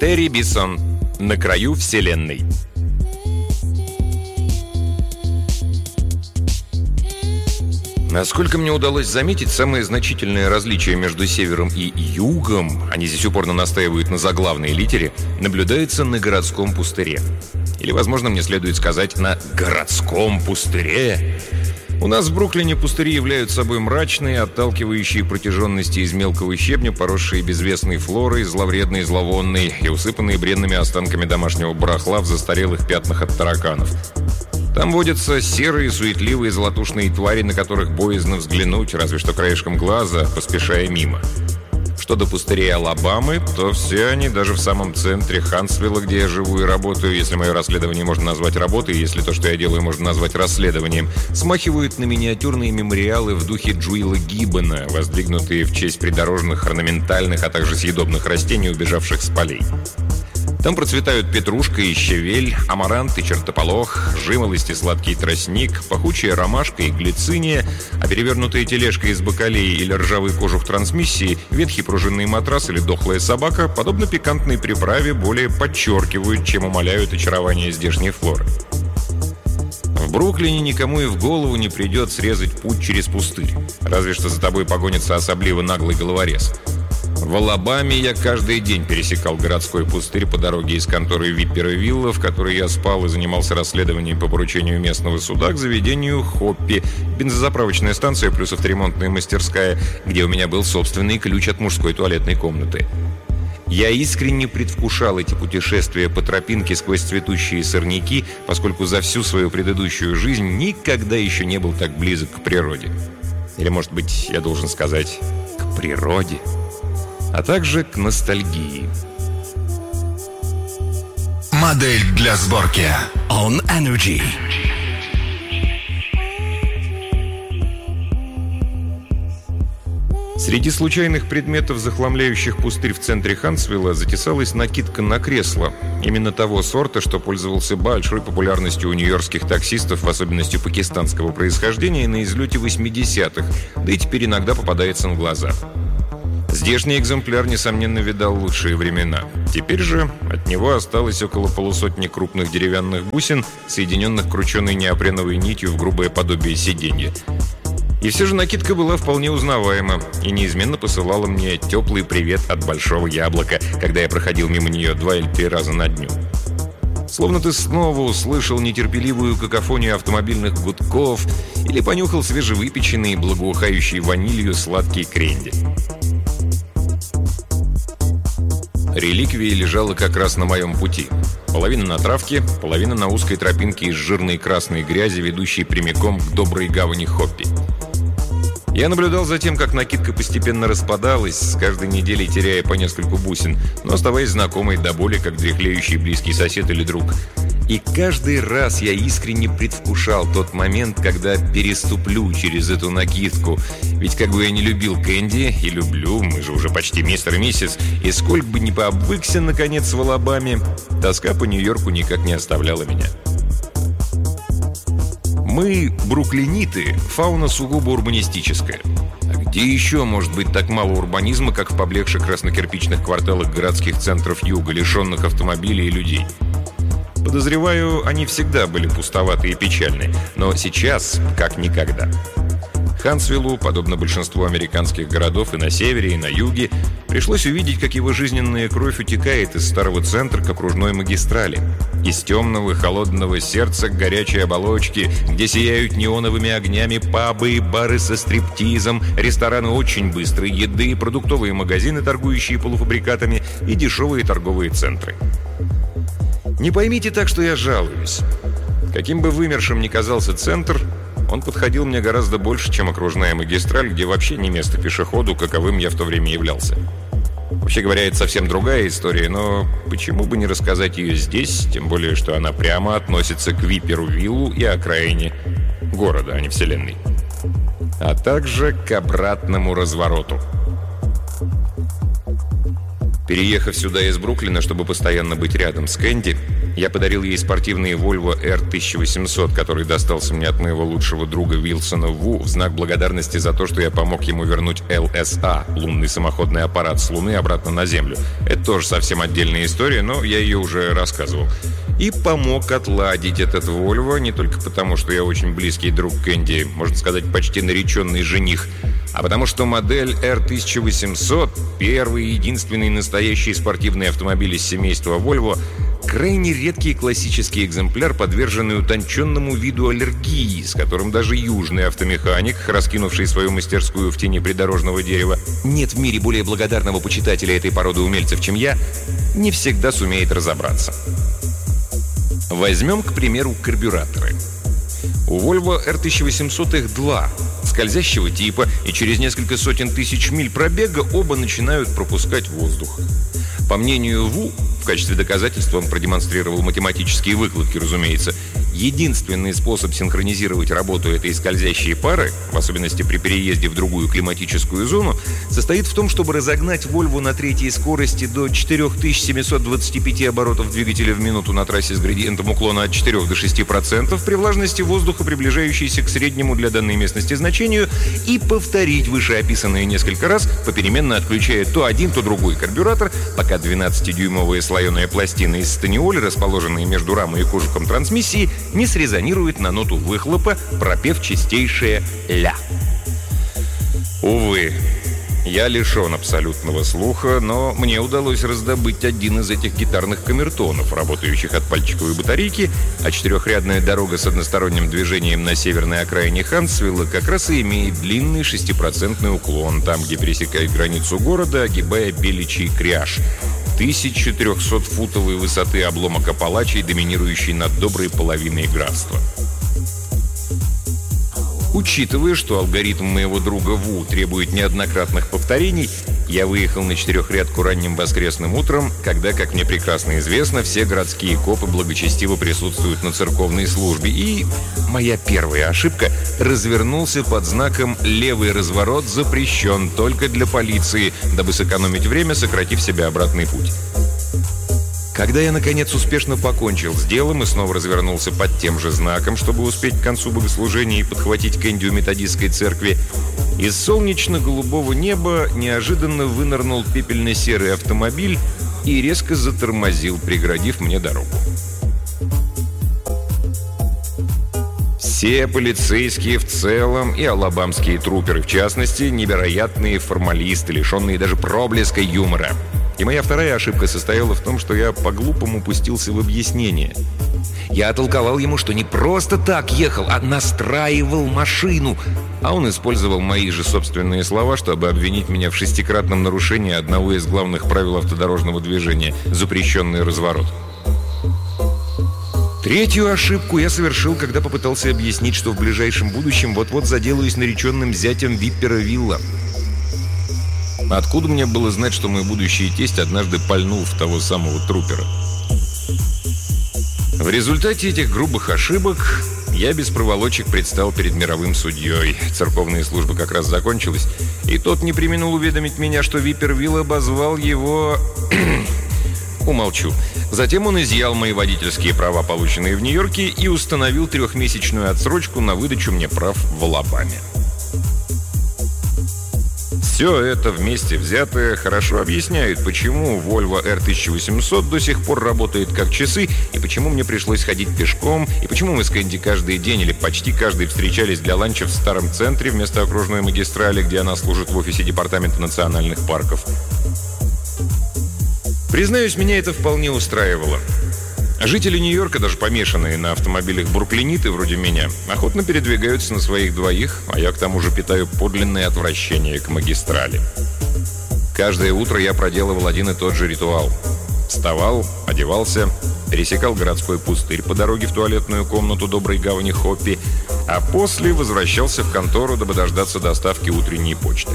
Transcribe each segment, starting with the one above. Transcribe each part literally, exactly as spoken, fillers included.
Терри Биссон. На краю вселенной. Насколько мне удалось заметить, самое значительное различие между севером и югом, они здесь упорно настаивают на заглавной литере, наблюдается на городском пустыре. Или, возможно, мне следует сказать, на городском пустыре. У нас в Бруклине пустыри являются собой мрачные, отталкивающие протяженности из мелкого щебня, поросшие безвестной флорой, зловредные, зловонные и усыпанные бренными останками домашнего барахла в застарелых пятнах от тараканов. Там водятся серые, суетливые, золотушные твари, на которых боязно взглянуть, разве что краешком глаза, поспешая мимо. Что до пустырей Алабамы, то все они, даже в самом центре Хантсвилла, где я живу и работаю, если мое расследование можно назвать работой, если то, что я делаю, можно назвать расследованием, смахивают на миниатюрные мемориалы в духе Джуэла Гиббона, воздвигнутые в честь придорожных, орнаментальных, а также съедобных растений, убежавших с полей. Там процветают петрушка и щавель, амарант и чертополох, жимолость и сладкий тростник, пахучая ромашка и глициния, а перевернутая тележка из бакалеи или ржавый кожух трансмиссии, ветхий пружинный матрас или дохлая собака, подобно пикантной приправе, более подчеркивают, чем умаляют очарование здешней флоры. В Бруклине никому и в голову не придет срезать путь через пустырь, разве что за тобой погонится особливо наглый головорез. В Алабаме я каждый день пересекал городской пустырь по дороге из конторы Виппера-Вилла, в которой я спал и занимался расследованием по поручению местного суда, к заведению Хоппи, бензозаправочная станция плюс авторемонтная мастерская, где у меня был собственный ключ от мужской туалетной комнаты. Я искренне предвкушал эти путешествия по тропинке сквозь цветущие сорняки, поскольку за всю свою предыдущую жизнь никогда еще не был так близок к природе. Или, может быть, я должен сказать, к природе. А также к ностальгии. Модель для сборки On Energy. Среди случайных предметов, захламляющих пустырь в центре Хантсвилла, затесалась накидка на кресло. Именно того сорта, что пользовался большой популярностью у нью-йоркских таксистов, в особенности пакистанского происхождения, на излете восьмидесятых, да и теперь иногда попадается на глаза. Здешний экземпляр, несомненно, видал лучшие времена. Теперь же от него осталось около полусотни крупных деревянных бусин, соединенных крученой неопреновой нитью в грубое подобие сиденья. И все же накидка была вполне узнаваема и неизменно посылала мне теплый привет от большого яблока, когда я проходил мимо нее два или три раза на дню. Словно ты снова услышал нетерпеливую какофонию автомобильных гудков или понюхал свежевыпеченный, благоухающий ванилью сладкий кренди. Реликвия лежала как раз на моем пути. Половина на травке, половина на узкой тропинке из жирной красной грязи, ведущей прямиком к доброй гавани Хоппи. Я наблюдал за тем, как накидка постепенно распадалась, с каждой неделей теряя по нескольку бусин, но оставаясь знакомой до боли, как дряхлеющий близкий сосед или друг. И каждый раз я искренне предвкушал тот момент, когда переступлю через эту накидку. Ведь как бы я не любил Кэнди, и люблю, мы же уже почти мистер и миссис, и сколько бы ни пообвыкся, наконец, в Алабаме, тоска по Нью-Йорку никак не оставляла меня. Мы, бруклиниты, фауна сугубо урбанистическая. А где еще может быть так мало урбанизма, как в поблекших краснокирпичных кварталах городских центров юга, лишенных автомобилей и людей? Подозреваю, они всегда были пустоваты и печальны, но сейчас как никогда. Хантсвиллу, подобно большинству американских городов и на севере, и на юге, пришлось увидеть, как его жизненная кровь утекает из старого центра к окружной магистрали, из темного холодного сердца к горячей оболочке, где сияют неоновыми огнями пабы и бары со стриптизом, рестораны очень быстрой еды, продуктовые магазины, торгующие полуфабрикатами, и дешевые торговые центры. Не поймите так, что я жалуюсь. Каким бы вымершим ни казался центр, он подходил мне гораздо больше, чем окружная магистраль, где вообще не место пешеходу, каковым я в то время являлся. Вообще говоря, это совсем другая история, но почему бы не рассказать ее здесь, тем более, что она прямо относится к Випперу-Виллу и окраине города, а не вселенной. А также к обратному развороту. Переехав сюда из Бруклина, чтобы постоянно быть рядом с Кэнди, Я подарил ей спортивный Volvo эр тысяча восемьсот, который достался мне от моего лучшего друга Уилсона Ву в знак благодарности за то, что я помог ему вернуть эл эс а, лунный самоходный аппарат с Луны, обратно на Землю. Это тоже совсем отдельная история, но я ее уже рассказывал. И помог отладить этот Volvo не только потому, что я очень близкий друг Кэнди, можно сказать, почти нареченный жених, а потому что модель эр тысяча восемьсот, первый и единственный настоящий спортивный автомобиль из семейства Volvo, крайне редкий классический экземпляр, подверженный утонченному виду аллергии, с которым даже южный автомеханик, раскинувший свою мастерскую в тени придорожного дерева, нет в мире более благодарного почитателя этой породы умельцев, чем я, не всегда сумеет разобраться. Возьмем, к примеру, карбюраторы. У Volvo эр тысяча восемьсот их два, скользящего типа, и через несколько сотен тысяч миль пробега оба начинают пропускать воздух. По мнению Ву, в качестве доказательства он продемонстрировал математические выкладки, разумеется, единственный способ синхронизировать работу этой скользящей пары, в особенности при переезде в другую климатическую зону, состоит в том, чтобы разогнать Volvo на третьей скорости до четыре тысячи семьсот двадцать пять оборотов двигателя в минуту на трассе с градиентом уклона от четырёх до шести процентов при влажности воздуха, приближающейся к среднему для данной местности значению, и повторить вышеописанное несколько раз, попеременно отключая то один, то другой карбюратор, пока двенадцатидюймовая слоеная пластина из станиоля, расположенная между рамой и кожухом трансмиссии, не срезонирует на ноту выхлопа, пропев чистейшее «ля». Увы, я лишен абсолютного слуха, но мне удалось раздобыть один из этих гитарных камертонов, работающих от пальчиковой батарейки, а четырехрядная дорога с односторонним движением на северной окраине Хансвилла как раз и имеет длинный шестипроцентный уклон, там, где пересекает границу города, огибая Беличий кряж. тысяча трехсотфутовой высоты обломок Апалачей, доминирующий над доброй половиной графства. Учитывая, что алгоритм моего друга Ву требует неоднократных повторений, я выехал на четырехрядку ранним воскресным утром, когда, как мне прекрасно известно, все городские копы благочестиво присутствуют на церковной службе, и моя первая ошибка — развернулся под знаком «Левый разворот запрещен только для полиции», дабы сэкономить время, сократив себе обратный путь. Когда я, наконец, успешно покончил с делом и снова развернулся под тем же знаком, чтобы успеть к концу богослужения и подхватить Кэнди у методистской церкви, из солнечно-голубого неба неожиданно вынырнул пепельно-серый автомобиль и резко затормозил, преградив мне дорогу. Все полицейские в целом и алабамские труперы в частности невероятные формалисты, лишенные даже проблеска юмора. И моя вторая ошибка состояла в том, что я по-глупому пустился в объяснение. Я толковал ему, что не просто так ехал, а настраивал машину. А он использовал мои же собственные слова, чтобы обвинить меня в шестикратном нарушении одного из главных правил автодорожного движения – запрещенный разворот. Третью ошибку я совершил, когда попытался объяснить, что в ближайшем будущем вот-вот заделаюсь нареченным зятем Виппера Вилла. Откуда мне было знать, что мой будущий тесть однажды пальнул в того самого трупера? В результате этих грубых ошибок я без проволочек предстал перед мировым судьей. Церковная служба как раз закончилась, и тот не преминул уведомить меня, что Виппервилл обозвал его... Умолчу. Затем он изъял мои водительские права, полученные в Нью-Йорке, и установил трехмесячную отсрочку на выдачу мне прав в Алабаме. Все это вместе взятое хорошо объясняет, почему Volvo эр тысяча восемьсот до сих пор работает как часы, и почему мне пришлось ходить пешком, и почему мы с Кэнди каждый день или почти каждый встречались для ланча в старом центре вместо окружной магистрали, где она служит в офисе Департамента национальных парков. Признаюсь, меня это вполне устраивало. Жители Нью-Йорка, даже помешанные на автомобилях бруклиниты вроде меня, охотно передвигаются на своих двоих, а я к тому же питаю подлинное отвращение к магистрали. Каждое утро я проделывал один и тот же ритуал. Вставал, одевался, пересекал городской пустырь по дороге в туалетную комнату доброй гавани Хоппи, а после возвращался в контору, дабы дождаться доставки утренней почты.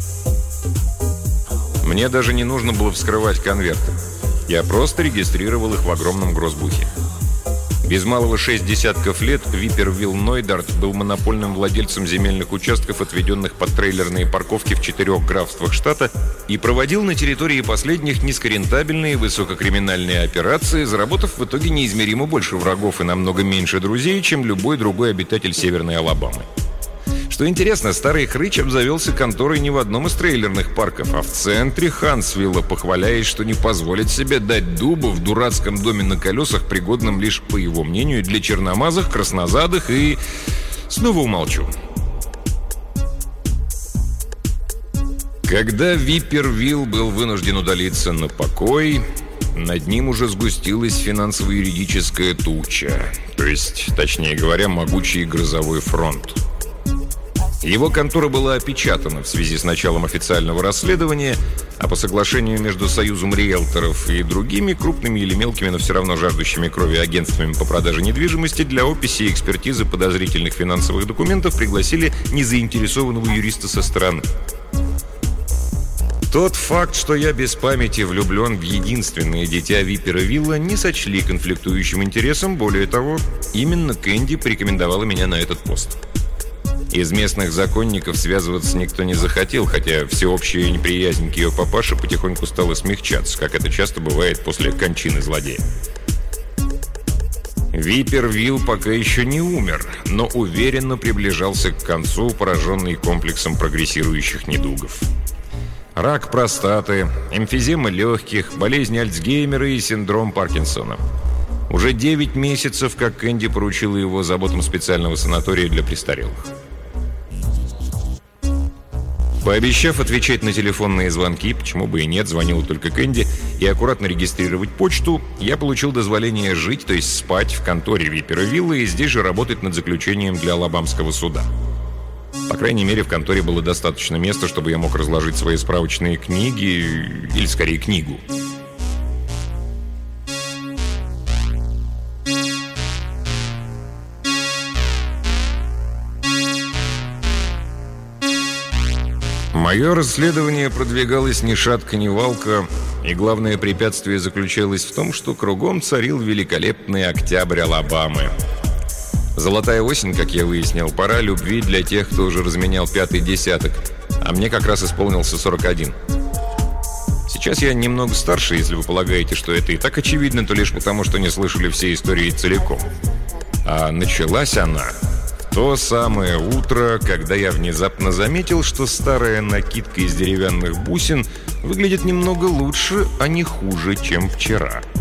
Мне даже не нужно было вскрывать конверты. Я просто регистрировал их в огромном гроссбухе. Без малого шесть десятков лет Виппервилл Нойдарт был монопольным владельцем земельных участков, отведенных под трейлерные парковки в четырех графствах штата, и проводил на территории последних низкорентабельные высококриминальные операции, заработав в итоге неизмеримо больше врагов и намного меньше друзей, чем любой другой обитатель Северной Алабамы. Что интересно, старый хрыч обзавелся конторой не в одном из трейлерных парков, а в центре Хансвилла, похваляясь, что не позволит себе дать дубу в дурацком доме на колесах, пригодном лишь, по его мнению, для черномазых, краснозадых и... Снова умолчу. Когда Виппервилл был вынужден удалиться на покой, над ним уже сгустилась финансово-юридическая туча, то есть, точнее говоря, могучий грозовой фронт. Его контора была опечатана в связи с началом официального расследования, а по соглашению между Союзом риэлторов и другими крупными или мелкими, но все равно жаждущими крови агентствами по продаже недвижимости для описи и экспертизы подозрительных финансовых документов пригласили незаинтересованного юриста со стороны. Тот факт, что я без памяти влюблен в единственное дитя Виппервилла, не сочли конфликтующим интересом. Более того, именно Кэнди порекомендовала меня на этот пост. Из местных законников связываться никто не захотел, хотя всеобщая неприязнь к ее папаше потихоньку стала смягчаться, как это часто бывает после кончины злодея. Виппервилл пока еще не умер, но уверенно приближался к концу, пораженный комплексом прогрессирующих недугов. Рак простаты, эмфизема легких, болезнь Альцгеймера и синдром Паркинсона. Уже девять месяцев, как Кэнди поручила его заботам специального санатория для престарелых. Пообещав отвечать на телефонные звонки, почему бы и нет, звонила только Кэнди, и аккуратно регистрировать почту, я получил дозволение жить, то есть спать в конторе Виппервилла и здесь же работать над заключением для Алабамского суда. По крайней мере, в конторе было достаточно места, чтобы я мог разложить свои справочные книги, или скорее книгу. Мое расследование продвигалось ни шатка, ни валка, и главное препятствие заключалось в том, что кругом царил великолепный октябрь Алабамы. Золотая осень, как я выяснил, пора любви для тех, кто уже разменял пятый десяток, а мне как раз исполнился сорок один. Сейчас я немного старше, если вы полагаете, что это и так очевидно, то лишь потому, что не слышали все истории целиком. А началась она... То самое утро, когда я внезапно заметил, что старая накидка из деревянных бусин выглядит немного лучше, а не хуже, чем вчера.